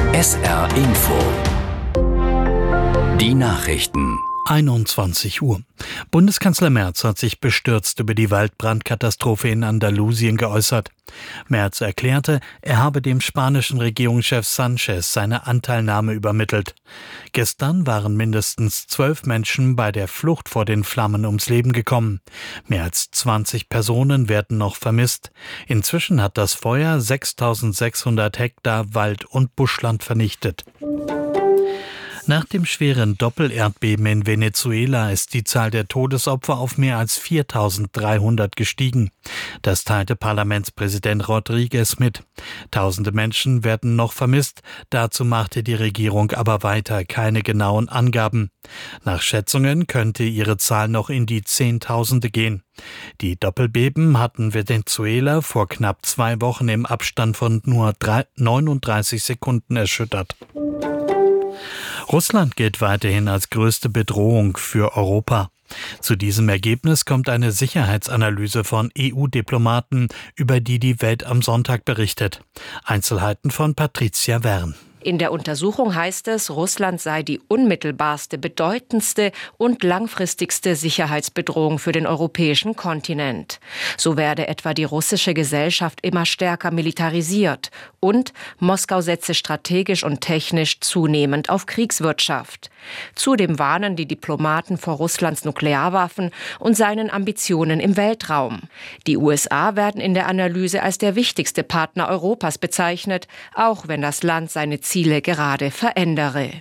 SR Info. Die Nachrichten. 21 Uhr. Bundeskanzler Merz hat sich bestürzt über die Waldbrandkatastrophe in Andalusien geäußert. Merz erklärte, er habe dem spanischen Regierungschef Sanchez seine Anteilnahme übermittelt. Gestern waren mindestens 12 Menschen bei der Flucht vor den Flammen ums Leben gekommen. Mehr als 20 Personen werden noch vermisst. Inzwischen hat das Feuer 6.600 Hektar Wald- und Buschland vernichtet. Nach dem schweren Doppelerdbeben in Venezuela ist die Zahl der Todesopfer auf mehr als 4.300 gestiegen. Das teilte Parlamentspräsident Rodriguez mit. Tausende Menschen werden noch vermisst. Dazu machte die Regierung aber weiter keine genauen Angaben. Nach Schätzungen könnte ihre Zahl noch in die Zehntausende gehen. Die Doppelbeben hatten Venezuela vor knapp 2 Wochen im Abstand von nur 39 Sekunden erschüttert. Russland gilt weiterhin als größte Bedrohung für Europa. Zu diesem Ergebnis kommt eine Sicherheitsanalyse von EU-Diplomaten, über die die Welt am Sonntag berichtet. Einzelheiten von Patricia Wern. In der Untersuchung heißt es, Russland sei die unmittelbarste, bedeutendste und langfristigste Sicherheitsbedrohung für den europäischen Kontinent. So werde etwa die russische Gesellschaft immer stärker militarisiert und Moskau setze strategisch und technisch zunehmend auf Kriegswirtschaft. Zudem warnen die Diplomaten vor Russlands Nuklearwaffen und seinen Ambitionen im Weltraum. Die USA werden in der Analyse als der wichtigste Partner Europas bezeichnet, auch wenn das Land seine Ziele gerade verändere.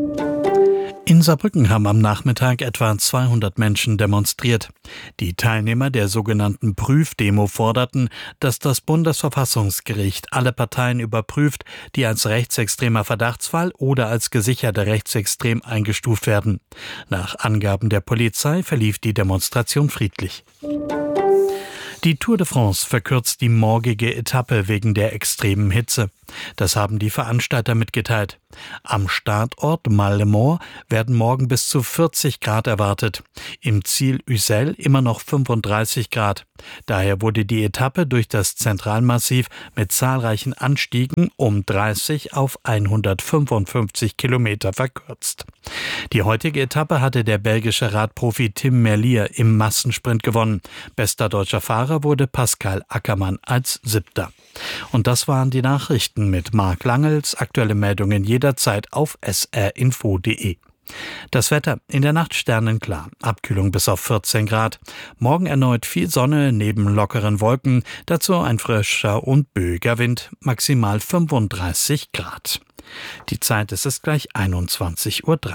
In Saarbrücken haben am Nachmittag etwa 200 Menschen demonstriert. Die Teilnehmer der sogenannten Prüfdemo forderten, dass das Bundesverfassungsgericht alle Parteien überprüft, die als rechtsextremer Verdachtsfall oder als gesicherte rechtsextrem eingestuft werden. Nach Angaben der Polizei verlief die Demonstration friedlich. Die Tour de France verkürzt die morgige Etappe wegen der extremen Hitze. Das haben die Veranstalter mitgeteilt. Am Startort Mal-le-Mort werden morgen bis zu 40 Grad erwartet. Im Ziel Ussel immer noch 35 Grad. Daher wurde die Etappe durch das Zentralmassiv mit zahlreichen Anstiegen um 30 auf 155 Kilometer verkürzt. Die heutige Etappe hatte der belgische Radprofi Tim Merlier im Massensprint gewonnen. Bester deutscher Fahrer wurde Pascal Ackermann als 7. Und das waren die Nachrichten mit Marc Langels. Aktuelle Meldungen jederzeit auf srinfo.de. Das Wetter: in der Nacht sternenklar, Abkühlung bis auf 14 Grad. Morgen erneut viel Sonne neben lockeren Wolken, dazu ein frischer und böiger Wind, maximal 35 Grad. Die Zeit ist gleich 21:03 Uhr.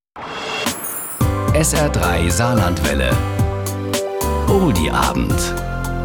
SR3 Saarlandwelle. Oldie Abend.